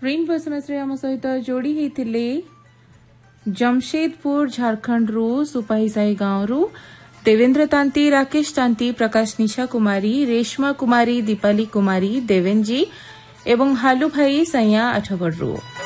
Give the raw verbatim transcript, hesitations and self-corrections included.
Rainbow SMS रे आम सहित जोड़ी होते जमशेदपुर झारखंड रु सुपाहीसाही गांव रु देवेंद्र तांती, राकेश तांती, प्रकाश निशा कुमारी, रेशमा कुमारी, दीपाली कुमारी, देवेन जी एवं हालू भाई सैया आठगढ़ रु।